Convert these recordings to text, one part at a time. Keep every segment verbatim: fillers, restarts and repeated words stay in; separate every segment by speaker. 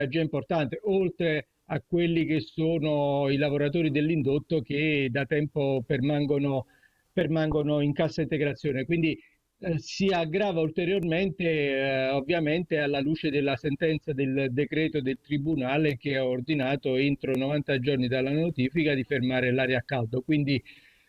Speaker 1: già importante, oltre a quelli che sono i lavoratori dell'indotto che da tempo permangono, permangono in cassa integrazione. Quindi eh, si aggrava ulteriormente, eh, ovviamente, alla luce della sentenza del decreto del Tribunale che ha ordinato entro novanta giorni dalla notifica di fermare l'aria a caldo. Quindi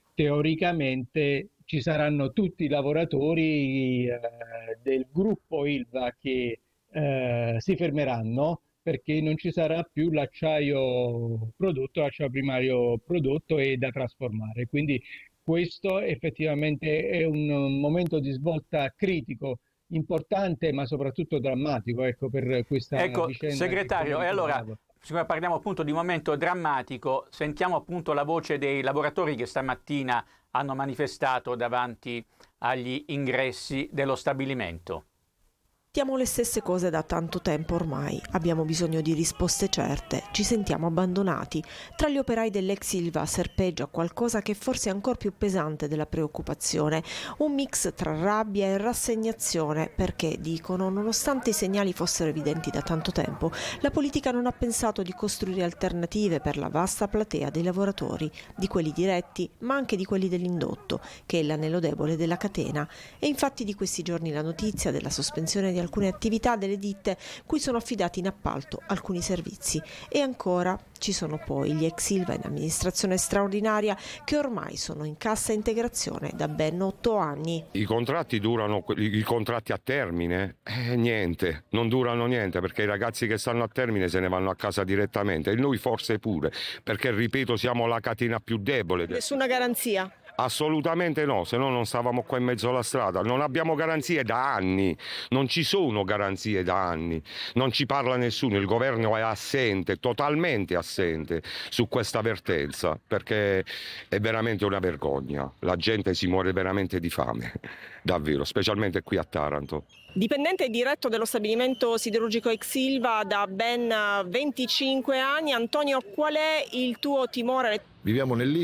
Speaker 1: teoricamente ci saranno tutti i lavoratori eh, del gruppo Ilva che eh, si fermeranno perché non ci sarà più l'acciaio prodotto, l'acciaio primario prodotto e da trasformare. Quindi questo effettivamente è un momento di svolta critico, importante, ma soprattutto drammatico, ecco, per questa
Speaker 2: Ecco,
Speaker 1: vicenda.
Speaker 2: segretario, e allora, siccome parliamo appunto di un momento drammatico, sentiamo appunto la voce dei lavoratori che stamattina hanno manifestato davanti agli ingressi dello stabilimento.
Speaker 3: Sentiamo le stesse cose da tanto tempo ormai, abbiamo bisogno di risposte certe, ci sentiamo abbandonati. Tra gli operai dell'ex Ilva serpeggia qualcosa che forse è ancora più pesante della preoccupazione, un mix tra rabbia e rassegnazione, perché, dicono, nonostante i segnali fossero evidenti da tanto tempo, la politica non ha pensato di costruire alternative per la vasta platea dei lavoratori, di quelli diretti, ma anche di quelli dell'indotto, che è l'anello debole della catena. E infatti di questi giorni la notizia della sospensione di alcune attività delle ditte cui sono affidati in appalto alcuni servizi. E ancora ci sono poi gli ex Ilva in amministrazione straordinaria che ormai sono in cassa integrazione da ben otto anni.
Speaker 4: I contratti durano, i contratti a termine? Eh, niente, non durano niente, perché i ragazzi che stanno a termine se ne vanno a casa direttamente e noi forse pure, perché ripeto siamo la catena più debole.
Speaker 3: Nessuna garanzia?
Speaker 4: Assolutamente no, se no non stavamo qua in mezzo alla strada. Non abbiamo garanzie da anni, non ci sono garanzie da anni, non ci parla nessuno, il governo è assente, totalmente assente su questa vertenza, perché è veramente una vergogna, la gente si muore veramente di fame, davvero, specialmente qui a Taranto.
Speaker 3: Dipendente diretto dello stabilimento siderurgico ex Ilva da ben venticinque anni, Antonio, qual è il tuo timore?
Speaker 5: Viviamo nel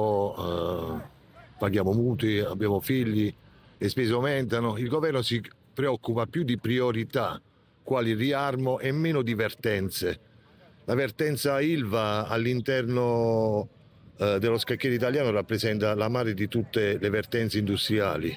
Speaker 5: limbo, eh... paghiamo mutui, abbiamo figli, le spese aumentano, il governo si preoccupa più di priorità, quali riarmo e meno di vertenze. La vertenza Ilva all'interno eh, dello scacchiere italiano rappresenta la madre di tutte le vertenze industriali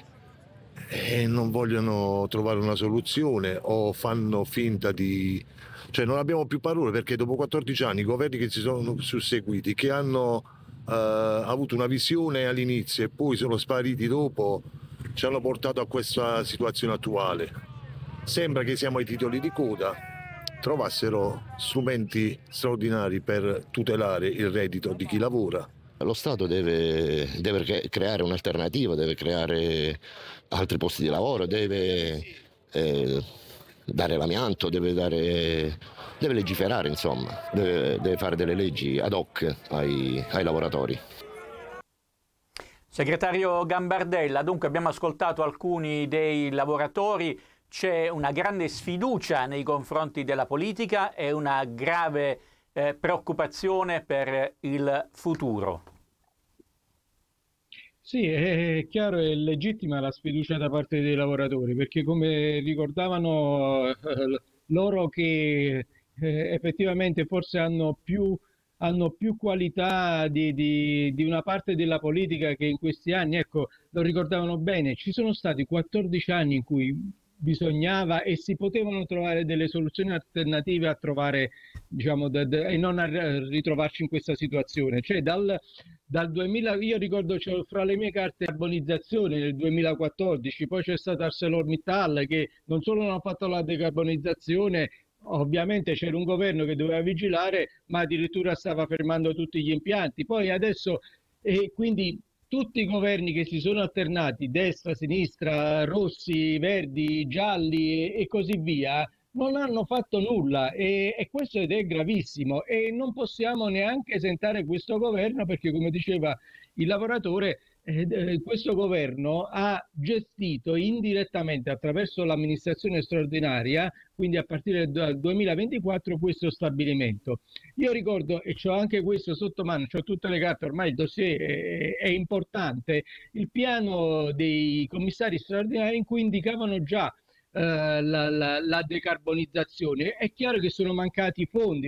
Speaker 5: e non vogliono trovare una soluzione o fanno finta di... cioè non abbiamo più parole, perché dopo quattordici anni i governi che si sono susseguiti, che hanno Uh, avuto una visione all'inizio e poi sono spariti dopo, ci hanno portato a questa situazione attuale. Sembra che siamo ai titoli di coda, trovassero strumenti straordinari per tutelare il reddito di chi lavora.
Speaker 6: Lo Stato deve, deve creare un'alternativa, deve creare altri posti di lavoro, deve eh, dare l'amianto, deve dare... deve legiferare, insomma, deve, deve fare delle leggi ad hoc ai, ai lavoratori.
Speaker 2: Segretario Gambardella, dunque abbiamo ascoltato alcuni dei lavoratori, c'è una grande sfiducia nei confronti della politica e una grave eh, preoccupazione per il futuro.
Speaker 1: Sì, è chiaro, è legittima la sfiducia da parte dei lavoratori, perché come ricordavano eh, loro che Eh, effettivamente forse hanno più, hanno più qualità di, di, di una parte della politica che in questi anni, ecco, lo ricordavano bene, ci sono stati quattordici anni in cui bisognava e si potevano trovare delle soluzioni alternative a trovare, diciamo, da, da, e non a ritrovarci in questa situazione. Cioè dal, dal duemila, io ricordo cioè, fra le mie carte di decarbonizzazione nel duemilaquattordici, poi c'è stata ArcelorMittal che non solo non ha fatto la decarbonizzazione, ovviamente c'era un governo che doveva vigilare, ma addirittura stava fermando tutti gli impianti. Poi adesso, e quindi tutti i governi che si sono alternati, destra, sinistra, rossi, verdi, gialli e, e così via, non hanno fatto nulla e, e questo ed è gravissimo e non possiamo neanche esentare questo governo perché, come diceva il lavoratore, eh, questo governo ha gestito indirettamente attraverso l'amministrazione straordinaria, quindi a partire dal duemilaventiquattro, questo stabilimento. Io ricordo, e c'ho anche questo sotto mano, c'ho tutte le carte, ormai il dossier è, è importante, il piano dei commissari straordinari in cui indicavano già eh, la, la, la decarbonizzazione. È chiaro che sono mancati i fondi.